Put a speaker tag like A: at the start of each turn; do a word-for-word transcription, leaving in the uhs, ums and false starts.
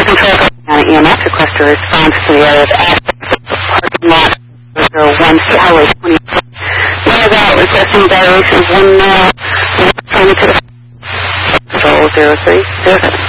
A: control and E M S request a response to the area of aspects of the parking lot zero one Highway twenty. One of that requesting violation of one mile, twenty to the zero three zero seven.